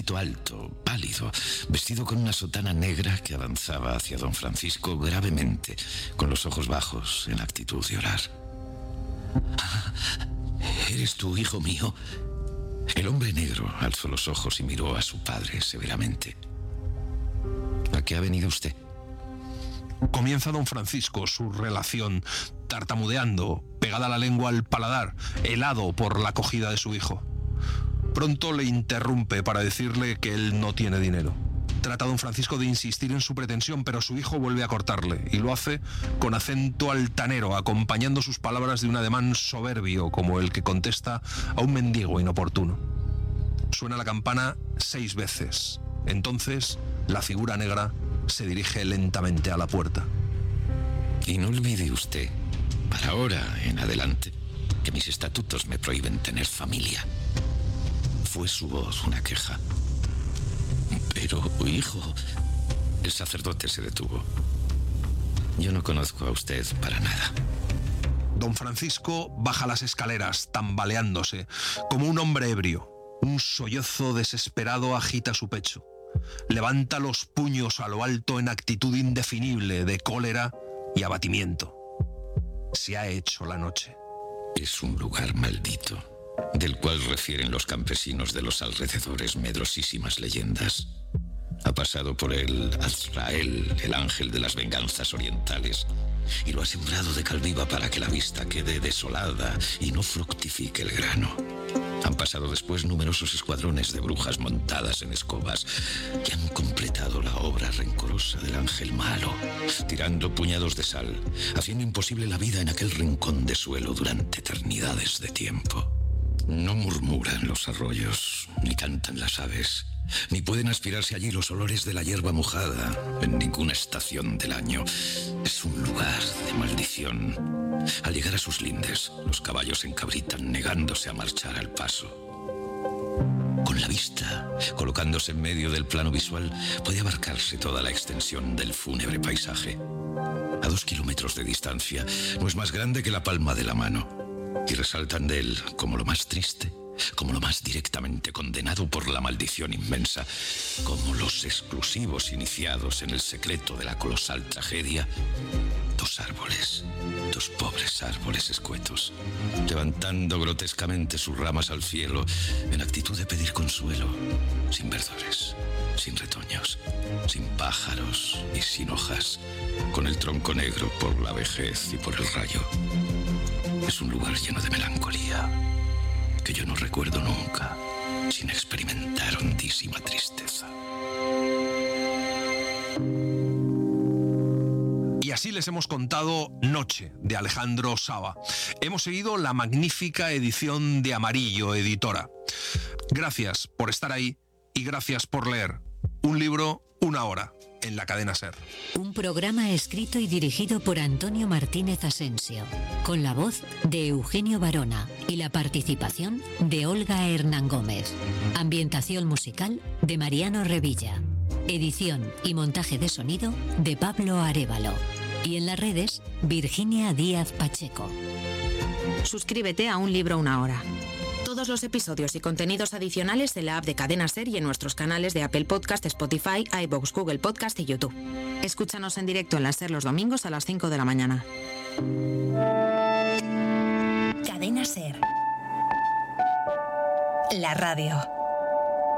jovencito alto, pálido, vestido con una sotana negra que avanzaba hacia don Francisco gravemente, con los ojos bajos en actitud de orar. Ah, ¿eres tú, hijo mío? El hombre negro alzó los ojos y miró a su padre severamente. ¿A qué ha venido usted? Comienza don Francisco su relación, tartamudeando, pegada la lengua al paladar, helado por la acogida de su hijo. Pronto le interrumpe para decirle que él no tiene dinero. Trata don Francisco de insistir en su pretensión, pero su hijo vuelve a cortarle, y lo hace con acento altanero, acompañando sus palabras de un ademán soberbio, como el que contesta a un mendigo inoportuno. Suena la campana 6 veces. Entonces, la figura negra se dirige lentamente a la puerta. Y no olvide usted, para ahora en adelante, que mis estatutos me prohíben tener familia. Fue su voz una queja. Pero, hijo, el sacerdote se detuvo. Yo no conozco a usted para nada. Don Francisco baja las escaleras, tambaleándose, como un hombre ebrio. Un sollozo desesperado agita su pecho. Levanta los puños a lo alto en actitud indefinible de cólera y abatimiento. Se ha hecho la noche. Es un lugar maldito, del cual refieren los campesinos de los alrededores medrosísimas leyendas. Ha pasado por él Azrael, el ángel de las venganzas orientales, y lo ha sembrado de cal viva para que la vista quede desolada y no fructifique el grano. Han pasado después numerosos escuadrones de brujas montadas en escobas que han completado la obra rencorosa del ángel malo, tirando puñados de sal, haciendo imposible la vida en aquel rincón de suelo durante eternidades de tiempo. No murmuran los arroyos, ni cantan las aves, ni pueden aspirarse allí los olores de la hierba mojada en ninguna estación del año. Es un lugar de maldición. Al llegar a sus lindes, los caballos se encabritan, negándose a marchar al paso. Con la vista, colocándose en medio del plano visual, puede abarcarse toda la extensión del fúnebre paisaje. A 2 kilómetros de distancia, no es más grande que la palma de la mano. Y resaltan de él como lo más triste, como lo más directamente condenado por la maldición inmensa, como los exclusivos iniciados en el secreto de la colosal tragedia. 2 árboles, 2 pobres árboles escuetos, levantando grotescamente sus ramas al cielo en actitud de pedir consuelo, sin verdores, sin retoños, sin pájaros y sin hojas, con el tronco negro por la vejez y por el rayo. Es un lugar lleno de melancolía que yo no recuerdo nunca sin experimentar hondísima tristeza. Y así les hemos contado Noche, de Alejandro Saba. Hemos seguido la magnífica edición de Amarillo, editora. Gracias por estar ahí y gracias por leer. Un libro, una hora, en la cadena SER. Un programa escrito y dirigido por Antonio Martínez Asensio, con la voz de Eugenio Barona y la participación de Olga Hernán Gómez. Ambientación musical de Mariano Revilla. Edición y montaje de sonido de Pablo Arévalo. Y en las redes, Virginia Díaz Pacheco. Suscríbete a Un libro, una hora. Todos los episodios y contenidos adicionales en la app de Cadena SER y en nuestros canales de Apple Podcast, Spotify, iVoox, Google Podcast y YouTube. Escúchanos en directo en la SER los domingos a las 5 de la mañana. Cadena SER. La radio.